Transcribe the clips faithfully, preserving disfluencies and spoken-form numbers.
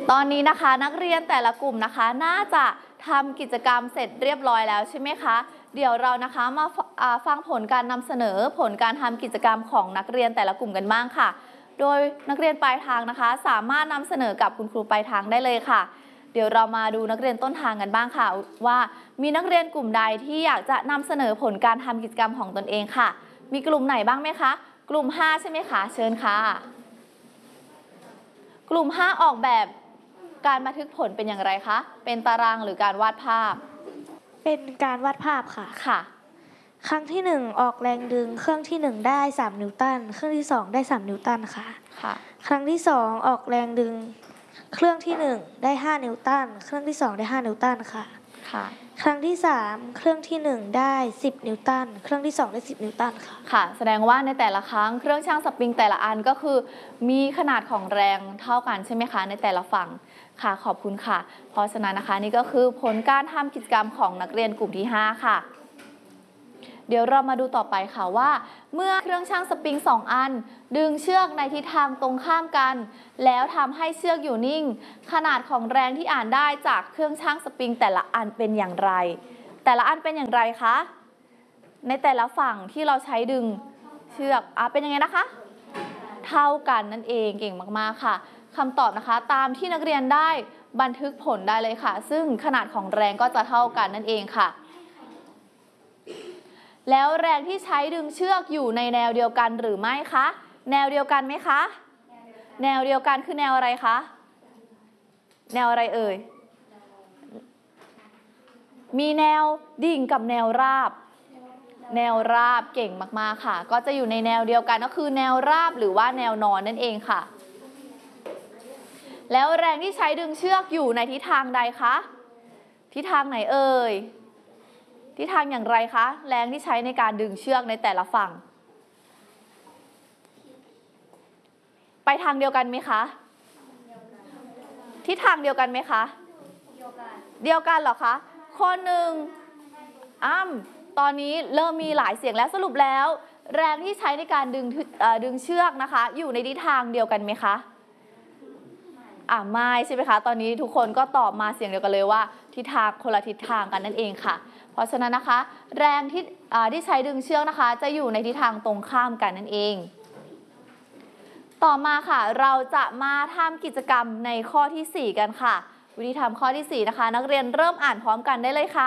ตอนนี้นะคะนักเรียนแต่ละกลุ่มนะคะน่าจะทำกิจกรรมเสร็จเรียบร้อยแล้วใช่ไหมคะเดี๋ยวเรานะคะมาฟังผลการนำเสนอผลการทำกิจกรรมของนักเรียนแต่ละกลุ่มกันบ้างค่ะโดยนักเรียนปลายทางนะคะสามารถนำเสนอกับคุณครูปลายทางได้เลยค่ะเดี๋ยวเรามาดูนักเรียนต้นทางกันบ้างค่ะว่ามีนักเรียนกลุ่มใดที่อยากจะนำเสนอผลการทำกิจกรรมของตนเองค่ะมีกลุ่มไหนบ้างไหมคะกลุ่มห้าใช่ไหมคะเชิญค่ะกลุ่มห้าออกแบบการบันทึกผลเป็นอย่างไรคะเป็นตารางหรือการวาดภาพเป็นการวาดภาพค่ะค่ะครั้งที่หนึ่งออกแรงดึงเครื่องที่หนึ่งได้สามนิวตันเครื่องที่สองได้สามนิวตันค่ะค่ะครั้งที่สองออกแรงดึงเครื่องที่หนึ่งได้ห้านิวตันเครื่องที่สองได้ห้านิวตันค่ะค่ะครั้งที่สามเครื่องที่หนึ่งได้สิบนิวตันเครื่องที่สองได้สิบนิวตันค่ะค่ะแสดงว่าในแต่ละครั้งเครื่องชั่งสปริงแต่ละอันก็คือมีขนาดของแรงเท่ากันใช่ไหมคะในแต่ละฝั่งค่ะขอบคุณค่ะเพราะฉะนั้นนะคะนี่ก็คือผลการทำกิจกรรมของนักเรียนกลุ่มที่ห้าค่ะเดี๋ยวเรามาดูต่อไปค่ะว่าเมื่อเครื่องชั่งสปริงสองอันดึงเชือกในทิศทางตรงข้ามกันแล้วทำให้เชือกอยู่นิ่งขนาดของแรงที่อ่านได้จากเครื่องชั่งสปริงแต่ละอันเป็นอย่างไรแต่ละอันเป็นอย่างไรคะในแต่ละฝั่งที่เราใช้ดึงเชือกอ่ะเป็นยังไงนะคะเท่ากันนั่นเองเก่งมากๆค่ะคำตอบนะคะตามที่นักเรียนได้บันทึกผลได้เลยค่ะซึ่งขนาดของแรงก็จะเท่ากันนั่นเองค่ะแล้วแรงที่ใช้ดึงเชือกอยู่ในแนวเดียวกันหรือไม่คะแนวเดียวกันไหมคะแนวเดียวกันคือแนวอะไรคะแนวอะไรเอ่ยมีแนวดิ่งกับแนวราบแนวราบเก่งมากๆค่ะก็จะอยู่ในแนวเดียวกันก็คือแนวราบหรือว่าแนวนอนนั่นเองค่ะแล้วแรงที่ใช้ดึงเชือกอยู่ในทิศทางใดคะทิศทางไหนเอ่ยทิศทางอย่างไรคะแรงที่ใช้ในการดึงเชือกในแต่ละฝั่งไปทางเดียวกันไหมคะทิศทางเดียวกันไหมคะเดียวกันเดียวกันเหรอคะคนหนึ่งอ้ำตอนนี้เริ่มมีหลายเสียงแล้วสรุปแล้วแรงที่ใช้ในการดึงดึงเชือกนะคะอยู่ในทิศทางเดียวกันไหมคะอ่าไม่ใช่ไหมคะตอนนี้ทุกคนก็ตอบมาเสียงเดียวกันเลยว่าทิศทางคนละทิศทางกันนั่นเองค่ะเพราะฉะนั้นนะคะแรงที่ที่ใช้ดึงเชือกนะคะจะอยู่ในทิศทางตรงข้ามกันนั่นเองต่อมาค่ะเราจะมาทำกิจกรรมในข้อที่สี่กันค่ะวิธีทำข้อที่สี่นะคะนักเรียนเริ่มอ่านพร้อมกันได้เลยค่ะ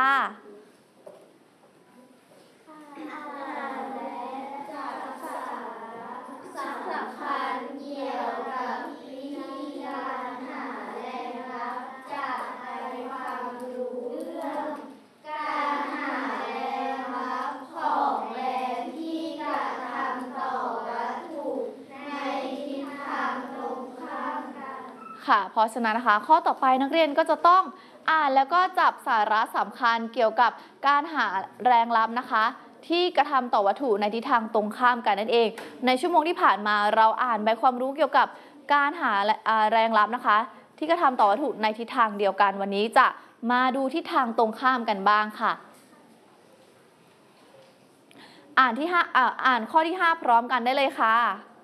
ค่ะเพราะฉะนั้นนะคะข้อต่อไปนักเรียนก็จะต้องอ่านแล้วก็จับสาระสำคัญเกี่ยวกับการหาแรงลับนะคะที่กระทำต่อวัตถุในทิศทางตรงข้ามกันนั่นเองในชั่วโมงที่ผ่านมาเราอ่านใบความรู้เกี่ยวกับการหาแรงลับนะคะที่กระทำต่อวัตถุในทิศทางเดียวกันวันนี้จะมาดูทิศทางตรงข้ามกันบ้างค่ะอ่านที่ห้าอ่านข้อที่ห้าพร้อมกันได้เลยค่ะ